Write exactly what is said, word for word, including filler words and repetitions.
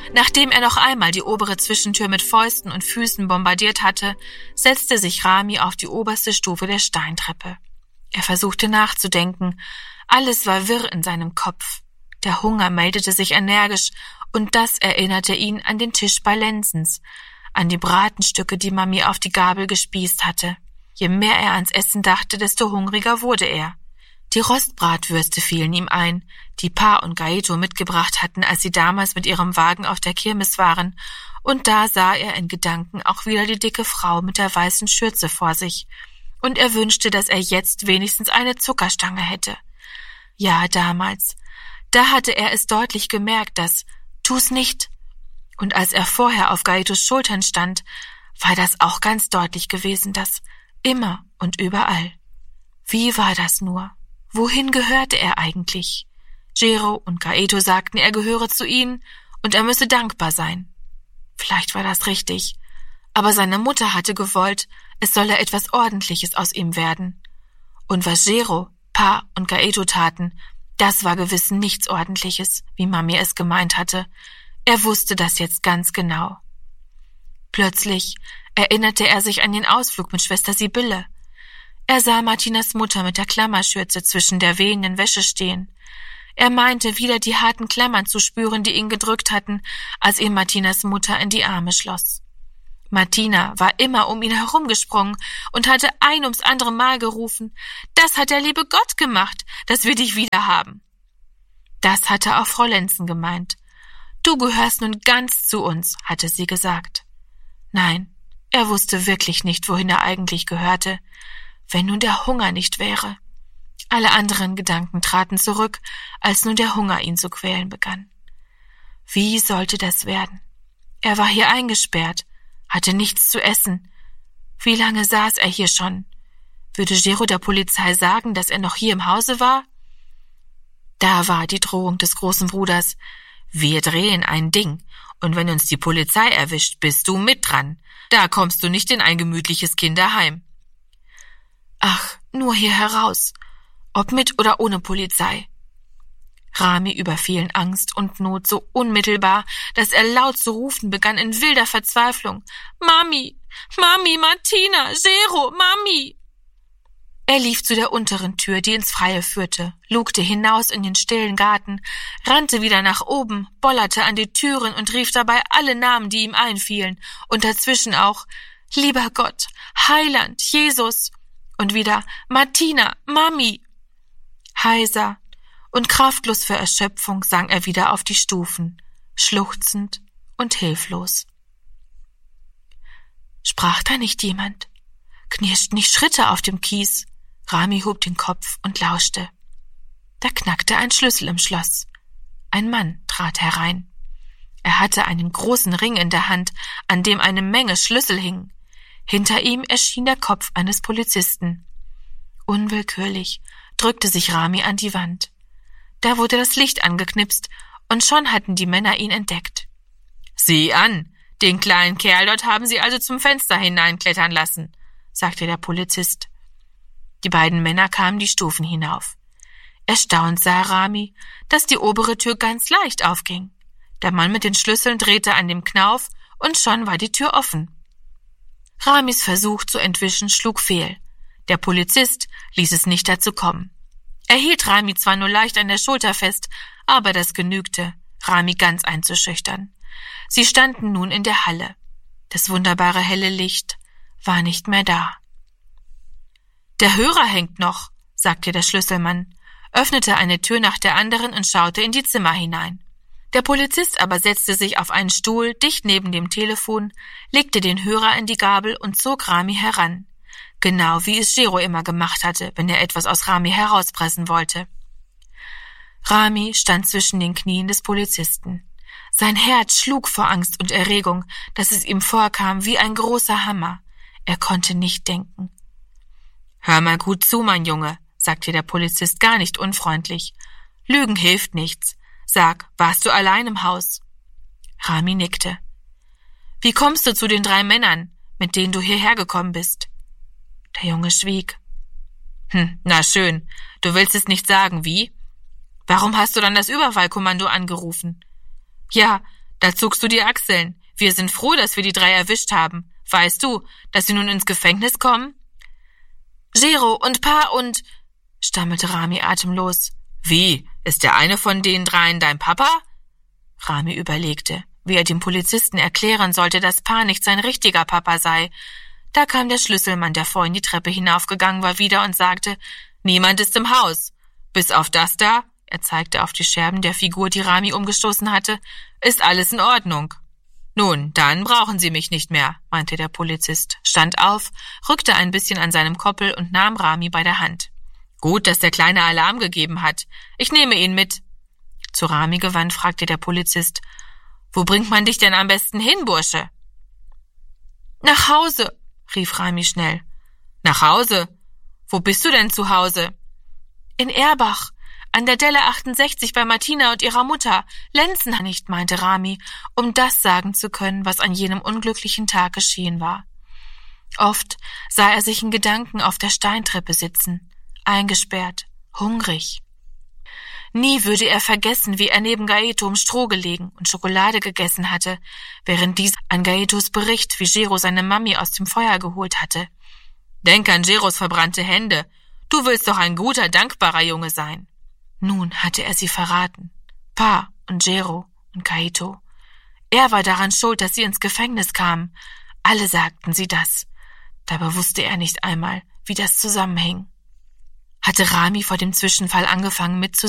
Nachdem er noch einmal die obere Zwischentür mit Fäusten und Füßen bombardiert hatte, setzte sich Rami auf die oberste Stufe der Steintreppe. Er versuchte nachzudenken. Alles war wirr in seinem Kopf. Der Hunger meldete sich energisch, und das erinnerte ihn an den Tisch bei Lenzens, an die Bratenstücke, die Mami auf die Gabel gespießt hatte. Je mehr er ans Essen dachte, desto hungriger wurde er. Die Rostbratwürste fielen ihm ein, die Pa und Gaeto mitgebracht hatten, als sie damals mit ihrem Wagen auf der Kirmes waren, und da sah er in Gedanken auch wieder die dicke Frau mit der weißen Schürze vor sich, und er wünschte, dass er jetzt wenigstens eine Zuckerstange hätte. Ja, damals, da hatte er es deutlich gemerkt, dass »tu's nicht«, und als er vorher auf Gaetos Schultern stand, war das auch ganz deutlich gewesen, dass immer und überall. Wie war das nur? Wohin gehörte er eigentlich? Jero und Gaeto sagten, er gehöre zu ihnen und er müsse dankbar sein. Vielleicht war das richtig, aber seine Mutter hatte gewollt, es solle etwas Ordentliches aus ihm werden. Und was Jero, Pa und Gaeto taten, das war gewiss nichts Ordentliches, wie Mami es gemeint hatte. Er wusste das jetzt ganz genau. Plötzlich erinnerte er sich an den Ausflug mit Schwester Sibylle. Er sah Martinas Mutter mit der Klammerschürze zwischen der wehenden Wäsche stehen. Er meinte, wieder die harten Klammern zu spüren, die ihn gedrückt hatten, als ihn Martinas Mutter in die Arme schloss. Martina war immer um ihn herumgesprungen und hatte ein ums andere Mal gerufen, »Das hat der liebe Gott gemacht, dass wir dich wieder haben.« Das hatte auch Frau Lenzen gemeint. »Du gehörst nun ganz zu uns«, hatte sie gesagt. Nein, er wusste wirklich nicht, wohin er eigentlich gehörte, wenn nun der Hunger nicht wäre. Alle anderen Gedanken traten zurück, als nun der Hunger ihn zu quälen begann. Wie sollte das werden? Er war hier eingesperrt, hatte nichts zu essen. Wie lange saß er hier schon? Würde Jero der Polizei sagen, dass er noch hier im Hause war? Da war die Drohung des großen Bruders. Wir drehen ein Ding, und wenn uns die Polizei erwischt, bist du mit dran. Da kommst du nicht in ein gemütliches Kinderheim. Ach, nur hier heraus, ob mit oder ohne Polizei. Rami überfielen Angst und Not so unmittelbar, dass er laut zu rufen begann in wilder Verzweiflung. Mami, Mami, Martina, Jero, Mami! Er lief zu der unteren Tür, die ins Freie führte, lugte hinaus in den stillen Garten, rannte wieder nach oben, bollerte an die Türen und rief dabei alle Namen, die ihm einfielen, und dazwischen auch »Lieber Gott, Heiland, Jesus« und wieder »Martina, Mami«. Heiser und kraftlos vor Erschöpfung sank er wieder auf die Stufen, schluchzend und hilflos. Sprach da nicht jemand? Knirschten nicht Schritte auf dem Kies? Rami hob den Kopf und lauschte. Da knackte ein Schlüssel im Schloss. Ein Mann trat herein. Er hatte einen großen Ring in der Hand, an dem eine Menge Schlüssel hingen. Hinter ihm erschien der Kopf eines Polizisten. Unwillkürlich drückte sich Rami an die Wand. Da wurde das Licht angeknipst, und schon hatten die Männer ihn entdeckt. »Sieh an, den kleinen Kerl dort haben sie also zum Fenster hineinklettern lassen«, sagte der Polizist. Die beiden Männer kamen die Stufen hinauf. Erstaunt sah Rami, dass die obere Tür ganz leicht aufging. Der Mann mit den Schlüsseln drehte an dem Knauf, und schon war die Tür offen. Ramis Versuch zu entwischen schlug fehl. Der Polizist ließ es nicht dazu kommen. Er hielt Rami zwar nur leicht an der Schulter fest, aber das genügte, Rami ganz einzuschüchtern. Sie standen nun in der Halle. Das wunderbare helle Licht war nicht mehr da. »Der Hörer hängt noch«, sagte der Schlüsselmann, öffnete eine Tür nach der anderen und schaute in die Zimmer hinein. Der Polizist aber setzte sich auf einen Stuhl dicht neben dem Telefon, legte den Hörer in die Gabel und zog Rami heran. Genau wie es Jero immer gemacht hatte, wenn er etwas aus Rami herauspressen wollte. Rami stand zwischen den Knien des Polizisten. Sein Herz schlug vor Angst und Erregung, dass es ihm vorkam wie ein großer Hammer. Er konnte nicht denken. »Hör mal gut zu, mein Junge«, sagte der Polizist gar nicht unfreundlich. »Lügen hilft nichts. Sag, warst du allein im Haus?« Rami nickte. »Wie kommst du zu den drei Männern, mit denen du hierher gekommen bist?« Der Junge schwieg. »Hm, na schön. Du willst es nicht sagen, wie? Warum hast du dann das Überfallkommando angerufen?« »Ja, Da zuckst du die Achseln. Wir sind froh, dass wir die drei erwischt haben. Weißt du, dass sie nun ins Gefängnis kommen? Gero und Pa und... stammelte Rami atemlos. Wie? Ist der eine von den dreien dein Papa? Rami überlegte, wie er dem Polizisten erklären sollte, dass Pa nicht sein richtiger Papa sei. Da kam der Schlüsselmann, der vorhin die Treppe hinaufgegangen war, wieder und sagte, niemand ist im Haus. Bis auf das da, er zeigte auf die Scherben der Figur, die Rami umgestoßen hatte, ist alles in Ordnung. Nun, dann brauchen Sie mich nicht mehr, meinte der Polizist, stand auf, rückte ein bisschen an seinem Koppel und nahm Rami bei der Hand. Gut, dass der Kleine Alarm gegeben hat. Ich nehme ihn mit. Zu Rami gewandt fragte der Polizist, wo bringt man dich denn am besten hin, Bursche? Nach Hause, rief Rami schnell. Nach Hause? Wo bist du denn zu Hause? In Erbach, an der Delle achtundsechzig bei Martina und ihrer Mutter. Lenzen nicht, meinte Rami, um das sagen zu können, was an jenem unglücklichen Tag geschehen war. Oft sah er sich in Gedanken auf der Steintreppe sitzen, eingesperrt, hungrig. Nie würde er vergessen, wie er neben Gaeto im Stroh gelegen und Schokolade gegessen hatte, während dies an Gaetos Bericht, wie Gero seine Mami aus dem Feuer geholt hatte. Denk an Geros verbrannte Hände. Du willst doch ein guter, dankbarer Junge sein. Nun hatte er sie verraten. Pa und Gero und Gaeto. Er war daran schuld, dass sie ins Gefängnis kamen. Alle sagten sie das. Dabei wusste er nicht einmal, wie das zusammenhing. Hatte Rami vor dem Zwischenfall angefangen mitzusehen?